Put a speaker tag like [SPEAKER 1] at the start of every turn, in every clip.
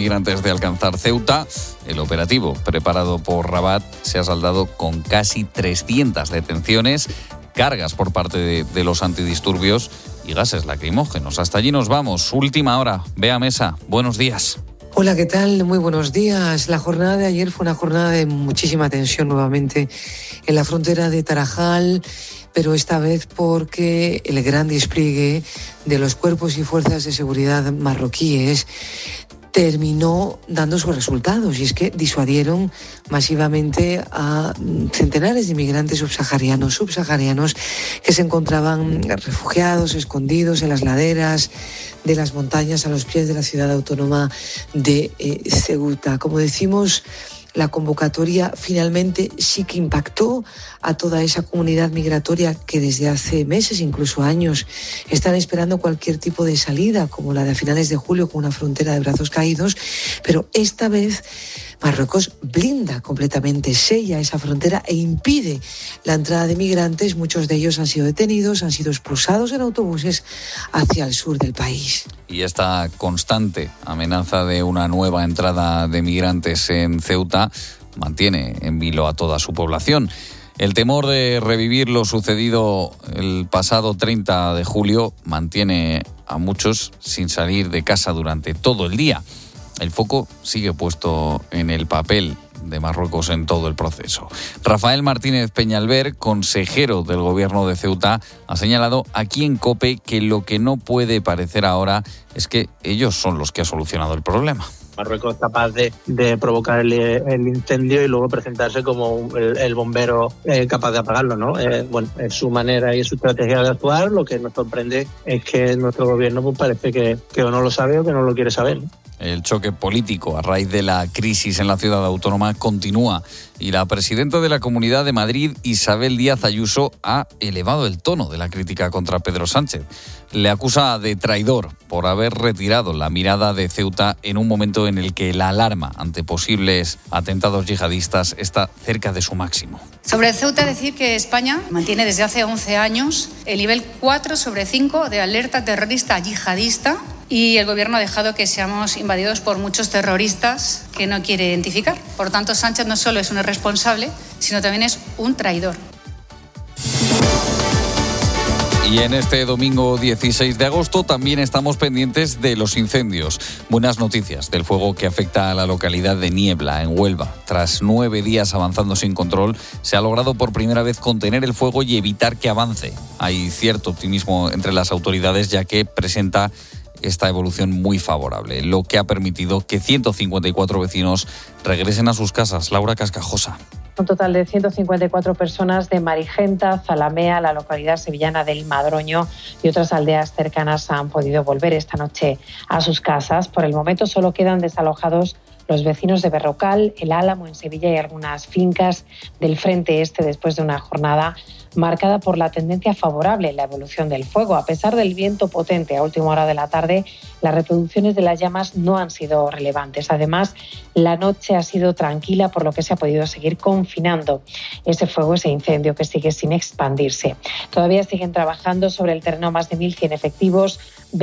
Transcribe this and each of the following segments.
[SPEAKER 1] antes de alcanzar Ceuta. El operativo preparado por Rabat se ha saldado con casi 300 detenciones, cargas por parte de los antidisturbios y gases lacrimógenos. Hasta allí nos vamos. Última hora. Bea Mesa, buenos días.
[SPEAKER 2] Hola, ¿qué tal? Muy buenos días. La jornada de ayer fue una jornada de muchísima tensión nuevamente en la frontera de Tarajal, pero esta vez porque el gran despliegue de los cuerpos y fuerzas de seguridad marroquíes terminó dando sus resultados, y es que disuadieron masivamente a centenares de migrantes subsaharianos que se encontraban refugiados, escondidos en las laderas de las montañas a los pies de la ciudad autónoma de Ceuta. Como decimos, la convocatoria finalmente sí que impactó a toda esa comunidad migratoria que desde hace meses, incluso años, están esperando cualquier tipo de salida, como la de a finales de julio con una frontera de brazos caídos, pero esta vez Marruecos blinda completamente, sella esa frontera e impide la entrada de migrantes. Muchos de ellos han sido detenidos, han sido expulsados en autobuses hacia el sur del país.
[SPEAKER 1] Y esta constante amenaza de una nueva entrada de migrantes en Ceuta mantiene en vilo a toda su población. El temor de revivir lo sucedido el pasado 30 de julio mantiene a muchos sin salir de casa durante todo el día. El foco sigue puesto en el papel de Marruecos en todo el proceso. Rafael Martínez Peñalver, consejero del gobierno de Ceuta, ha señalado aquí en COPE que lo que no puede parecer ahora es que ellos son los que han solucionado el problema.
[SPEAKER 3] Marruecos es capaz de provocar el incendio y luego presentarse como el bombero capaz de apagarlo, ¿no? Es su manera y su estrategia de actuar. Lo que nos sorprende es que nuestro gobierno pues parece que o no lo sabe o que no lo quiere saber.
[SPEAKER 1] El choque político a raíz de la crisis en la ciudad autónoma continúa y la presidenta de la Comunidad de Madrid, Isabel Díaz Ayuso, ha elevado el tono de la crítica contra Pedro Sánchez. Le acusa de traidor por haber retirado la mirada de Ceuta en un momento en el que la alarma ante posibles atentados yihadistas está cerca de su máximo.
[SPEAKER 4] Sobre Ceuta, decir que España mantiene desde hace 11 años el nivel 4 sobre 5 de alerta terrorista yihadista, y el gobierno ha dejado que seamos invadidos por muchos terroristas que no quiere identificar. Por tanto, Sánchez no solo es un irresponsable, sino también es un traidor.
[SPEAKER 1] Y en este domingo 16 de agosto también estamos pendientes de los incendios. Buenas noticias del fuego que afecta a la localidad de Niebla, en Huelva. Tras 9 días avanzando sin control, se ha logrado por primera vez contener el fuego y evitar que avance. Hay cierto optimismo entre las autoridades, ya que presenta esta evolución muy favorable, lo que ha permitido que 154 vecinos regresen a sus casas. Laura Cascajosa.
[SPEAKER 5] Un total de 154 personas de Marigenta, Zalamea, la localidad sevillana del Madroño y otras aldeas cercanas han podido volver esta noche a sus casas. Por el momento solo quedan desalojados los vecinos de Berrocal, El Álamo en Sevilla y algunas fincas del frente este después de una jornada marcada por la tendencia favorable en la evolución del fuego. A pesar del viento potente a última hora de la tarde, las reproducciones de las llamas no han sido relevantes. Además, la noche ha sido tranquila, por lo que se ha podido seguir confinando ese fuego, ese incendio que sigue sin expandirse. Todavía siguen trabajando sobre el terreno más de 1.100 efectivos,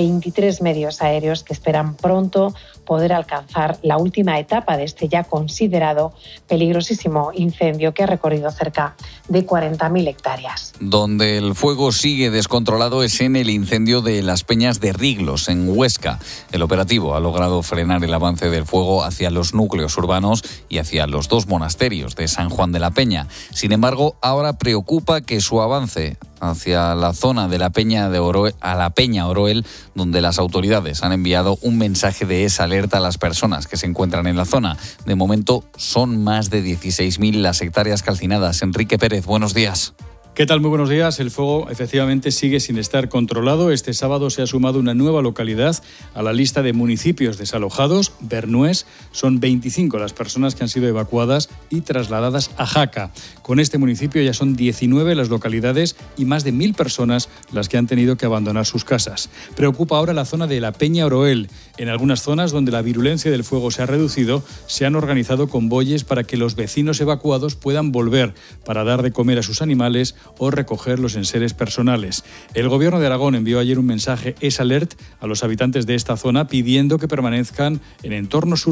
[SPEAKER 5] 23 medios aéreos que esperan pronto poder alcanzar la última etapa de este ya considerado peligrosísimo incendio que ha recorrido cerca de 40.000 hectáreas.
[SPEAKER 1] Donde el fuego sigue descontrolado es en el incendio de las Peñas de Riglos, en Huesca. El operativo ha logrado frenar el avance del fuego hacia los núcleos urbanos y hacia los 2 monasterios de San Juan de la Peña. Sin embargo, ahora preocupa que su avance hacia la zona de la Peña de Oroel, a la Peña Oroel, donde las autoridades han enviado un mensaje de esa alerta a las personas que se encuentran en la zona. De momento son más de 16.000 las hectáreas calcinadas. Enrique Pérez, buenos días.
[SPEAKER 6] ¿Qué tal? Muy buenos días. El fuego efectivamente sigue sin estar controlado. Este sábado se ha sumado una nueva localidad a la lista de municipios desalojados, Bernués. Son 25 las personas que han sido evacuadas y trasladadas a Jaca. Con este municipio ya son 19 las localidades y más de 1.000 personas las que han tenido que abandonar sus casas. Preocupa ahora la zona de la Peña Oroel. En algunas zonas donde la virulencia del fuego se ha reducido, se han organizado convoyes para que los vecinos evacuados puedan volver para dar de comer a sus animales o recoger los enseres personales. El Gobierno de Aragón envió ayer un mensaje Es Alert a los habitantes de esta zona pidiendo que permanezcan en entornos